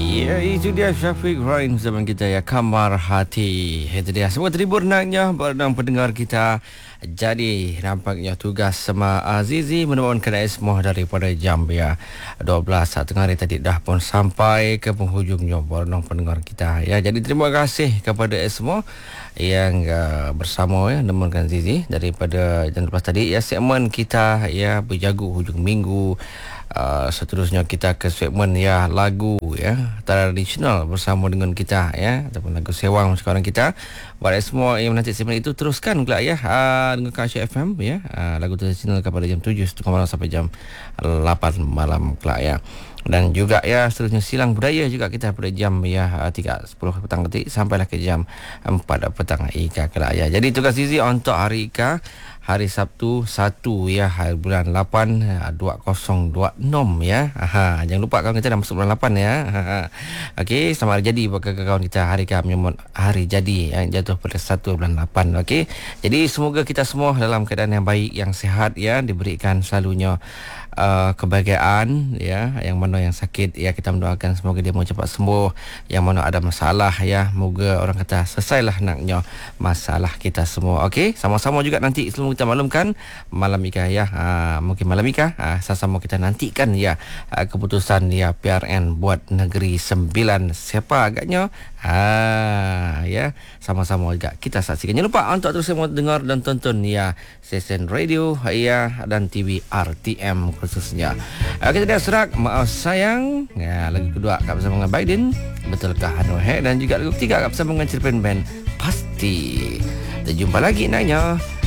Ya, itu dia Syafiq Rain zaman kita ya, Kamar Hati. Itu dia semua terhibur naknya barang pendengar kita. Jadi nampaknya tugas sama Azizi menemukan kedai semua daripada jam ya 12 tengah hari tadi dah pun sampai ke penghujungnya barang pendengar kita ya. Jadi terima kasih kepada semua yang bersama ya menemukan Azizi daripada jam 12 tadi ya, segmen kita ya berjagu hujung minggu. Seterusnya kita ke segmen ya lagu ya tradisional bersama dengan kita ya, ataupun lagu sewang sekarang kita. Buat semua yang menanti segmen itu teruskan pula ya dengan Kasih FM ya, lagu tradisional kepada jam 7 malam sampai jam 8 malam kelak ya. Dan juga ya seterusnya silang budaya juga kita pada jam ya 3.10 petang ketik sampailah ke jam 4 petang Ika kelak ya. Jadi tugas Zizi untuk hari Ika hari Sabtu 1 ya, hari bulan 8 2026 ya. Jangan lupa kawan kita dah masuk bulan 8 ya. Okey, selamat hari jadi bagi kawan kita. Hari kami menyambut hari jadi yang jatuh pada 1 bulan 8. Okey. Jadi semoga kita semua dalam keadaan yang baik, yang sihat ya, diberikan selalunya kebahagiaan ya. Yang mana yang sakit ya, kita mendoakan semoga dia mau cepat sembuh. Yang mana ada masalah ya, moga orang kata selesailah naknya masalah kita semua. Okey, sama-sama juga nanti sebelum kita maklumkan malam Ika ya, mungkin malam Ika sama-sama kita nantikan ya keputusan ya PRN buat Negeri Sembilan siapa agaknya ya, sama-sama juga kita saksikan. Jangan lupa untuk terus semua dengar dan tonton ya stesen radio ya dan TV RTM khususnya. Kita dah serak maaf sayang ya, lagu kedua kat bersama dengan Biden betulkah Hanohe, dan juga lagu ketiga kat bersama dengan Cerpen Band Pasti. Kita jumpa lagi naknya